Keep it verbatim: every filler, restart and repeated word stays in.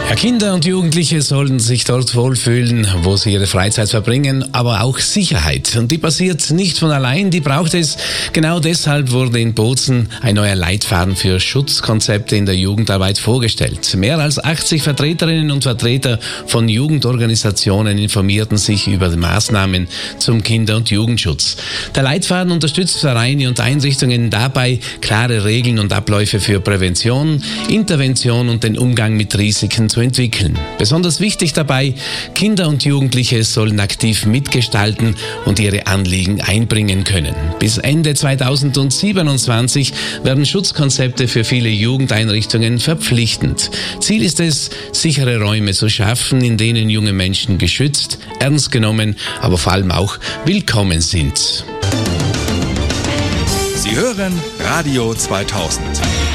Ja, Kinder und Jugendliche sollen sich dort wohlfühlen, wo sie ihre Freizeit verbringen, aber auch Sicherheit. Und die passiert nicht von allein, die braucht es. Genau deshalb wurde in Bozen ein neuer Leitfaden für Schutzkonzepte in der Jugendarbeit vorgestellt. Mehr als achtzig Vertreterinnen und Vertreter von Jugendorganisationen informierten sich über die Maßnahmen zum Kinder- und Jugendschutz. Der Leitfaden unterstützt Vereine und Einrichtungen dabei, klare Regeln und Abläufe für Prävention, Intervention und den Umgang mit Risiken zu entwickeln. Besonders wichtig dabei, Kinder und Jugendliche sollen aktiv mitgestalten und ihre Anliegen einbringen können. Bis Ende zweitausendsiebenundzwanzig werden Schutzkonzepte für viele Jugendeinrichtungen verpflichtend. Ziel ist es, sichere Räume zu schaffen, in denen junge Menschen geschützt, ernst genommen, aber vor allem auch willkommen sind. Sie hören Radio zweitausend.